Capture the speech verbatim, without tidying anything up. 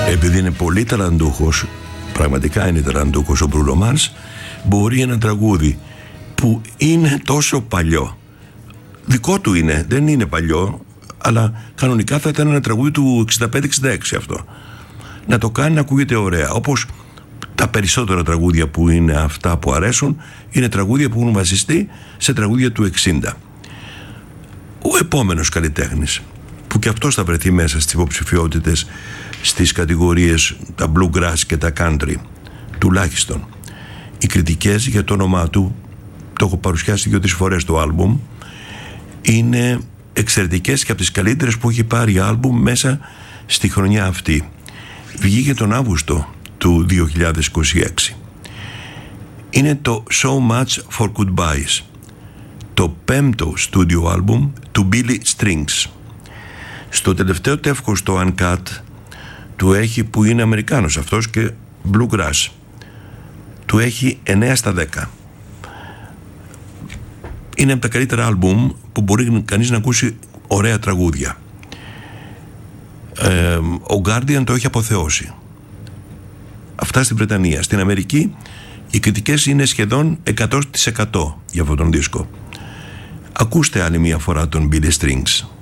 Επειδή είναι πολύ ταλαντούχος, πραγματικά είναι ταλαντούχος ο Μπρούνο Μάρς, μπορεί ένα τραγούδι που είναι τόσο παλιό, δικό του είναι, δεν είναι παλιό, αλλά κανονικά θα ήταν ένα τραγούδι του εξήντα πέντε εξήντα έξι αυτό, να το κάνει να ακούγεται ωραία. Όπως τα περισσότερα τραγούδια που είναι αυτά που αρέσουν είναι τραγούδια που έχουν βασιστεί σε τραγούδια του εξήντα. Ο επόμενος καλλιτέχνης, που και αυτός θα βρεθεί μέσα στις υποψηφιότητες στις κατηγορίες τα bluegrass και τα country, τουλάχιστον οι κριτικές για το όνομά του, το έχω παρουσιάσει δύο-τρεις φορές το άλμπουμ, είναι εξαιρετικές και από τις καλύτερες που έχει πάρει άλμπουμ μέσα στη χρονιά αυτή. Βγήκε τον Αύγουστο του δύο χιλιάδες είκοσι έξι. Είναι το So Much for Goodbyes, το πέμπτο στούντιο άλμπουμ του Billy Strings. Στο τελευταίο τεύχος, το Uncut, του έχει, που είναι Αμερικάνος αυτός και bluegrass, του έχει εννέα στα δέκα. Είναι από τα καλύτερα άλμπουμ που μπορεί κανείς να ακούσει ωραία τραγούδια. ε, Ο Guardian το έχει αποθεώσει. Αυτά στην Βρετανία. Στην Αμερική οι κριτικές είναι σχεδόν εκατό τοις εκατό για αυτόν τον δίσκο. Ακούστε άλλη μια φορά τον Billy Strings.